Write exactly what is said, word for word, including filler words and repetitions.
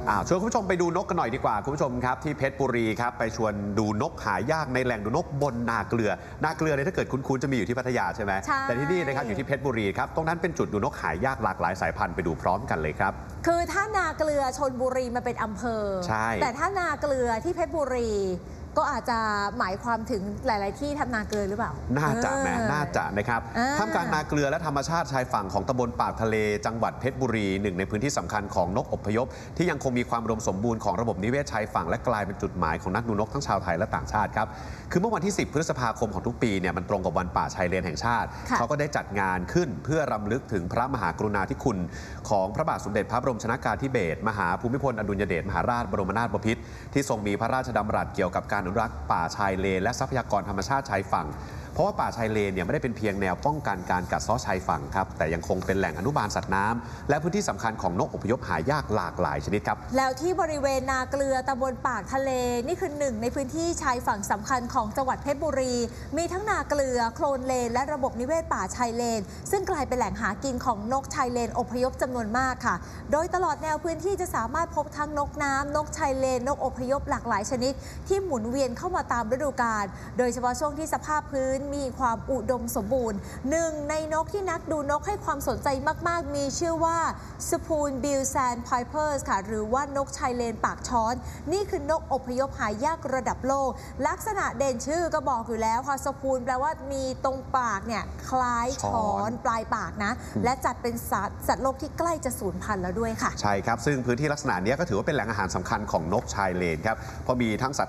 ชวนคุณผู้ชมไปดูนกกันหน่อยดีกว่าคุณผู้ชมครับที่เพชรบุรีครับไปชวนดูนกหายากในแหล่งดูนกบนนาเกลือนาเกลือเนี่ยถ้าเกิดคุ้นๆจะมีอยู่ที่พัทยาใช่ไหมแต่ที่นี่นะครับอยู่ที่เพชรบุรีครับตรงนั้นเป็นจุดดูนกหายากหลากหลายสายพันธุ์ไปดูพร้อมกันเลยครับคือถ้านาเกลือชลบุรีมันเป็นอำเภอใช่แต่ถ้านาเกลือที่เพชรบุรีก็อาจจะหมายความถึงหลายๆที่ทำนาเกลือหรือเปล่าน่าจะแม้น่าจะนะครับท่ามกลางนาเกลือและธรรมชาติชายฝั่งของตำบลปากทะเลจังหวัดเพชรบุรีหนึ่งในพื้นที่สำคัญของนกอพยพที่ยังคงมีความอุดมสมบูรณ์ของระบบนิเวศชายฝั่งและกลายเป็นจุดหมายของนักดูนกทั้งชาวไทยและต่างชาติครับคือเมื่อวันที่สิบพฤษภาคมของทุกปีเนี่ยมันตรงกับวันป่าชายเลนแห่งชาติเขาก็ได้จัดงานขึ้นเพื่อรำลึกถึงพระมหากรุณาธิคุณของพระบาทสมเด็จพระบรมชนกาธิเบศรมหาภูมิพลอดุลยเดชมหาราชบรมนาถบพิตรที่ทรงมีพระราชดำรัสเกี่ยวกับการอนุรักษ์ป่าชายเลนและทรัพยากรธรรมชาติชายฝั่งเพราะว่าป่าชายเลนเนี่ยไม่ได้เป็นเพียงแนวป้องกันการกัดเซาะชายฝั่งครับแต่ยังคงเป็นแหล่งอนุบาลสัตว์น้ำและพื้นที่สำคัญของนกอพยพหายากหลากหลายชนิดครับแล้วที่บริเวณนาเกลือตำบลปากทะเลนี่คือหนึ่งในพื้นที่ชายฝั่งสำคัญของจังหวัดเพชรบุรีมีทั้งนาเกลือโคลนเลนและระบบนิเวศป่าชายเลนซึ่งกลายเป็นแหล่งหากินของนกชายเลนอพยพจำนวนมากค่ะโดยตลอดแนวพื้นที่จะสามารถพบทั้งนกน้ำนกชายเลนนกอพยพหลากหลายชนิดที่หมุนเวียนเข้ามาตามฤดูกาลโดยเฉพาะช่วงที่สภาพพื้นมีความอุดมสมบูรณ์หนึ่งในนกที่นักดูนกให้ความสนใจมากๆมีชื่อว่าสปูนบิลแซนไพเปอร์สค่ะหรือว่านกชายเลนปากช้อนนี่คือนกอพยพหายากระดับโลกลักษณะเด่นชื่อก็บอกอยู่แล้วค่ะสปูนแปลว่ามีตรงปากเนี่ยคล้ายช้อนปลายปากนะและจัดเป็นสัตว์สัตว์โลกที่ใกล้จะสูญพันธุ์แล้วด้วยค่ะใช่ครับซึ่งพื้นที่ลักษณะนี้ก็ถือว่าเป็นแหล่งอาหารสำคัญของนกชายเลนครับเพราะมีทั้งสัตว์